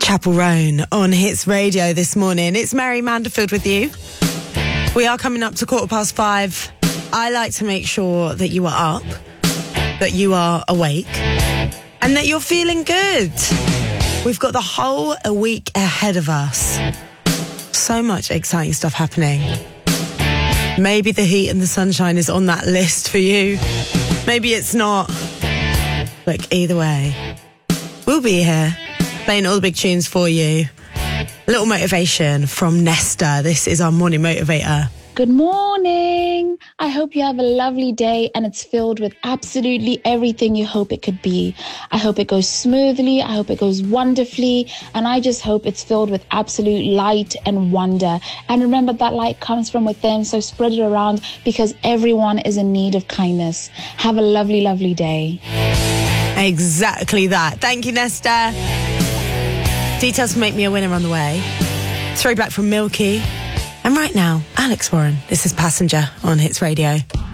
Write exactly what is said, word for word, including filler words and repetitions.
Chapel Roan on Hits Radio this morning. It's Mary Manderfield with you. We are coming up to quarter past five. I like to make sure that you are up, that you are awake, and that you're feeling good. We've got the whole a week ahead of us. So much exciting stuff happening. Maybe the heat and the sunshine is on that list for you. Maybe it's not. Look, either way, we'll be here playing all the big tunes for you. A little motivation from Nesta. This is our morning motivator. Good morning. I hope you have a lovely day and it's filled with absolutely everything you hope it could be. I hope it goes smoothly. I hope it goes wonderfully. And I just hope it's filled with absolute light and wonder. And remember that light comes from within, so spread it around because everyone is in need of kindness. Have a lovely, lovely day. Exactly that. Thank you, Nesta. Details to Make Me a Winner on the way. Throwback from Milky. And right now, Alex Warren. This is Passenger on Hits Radio.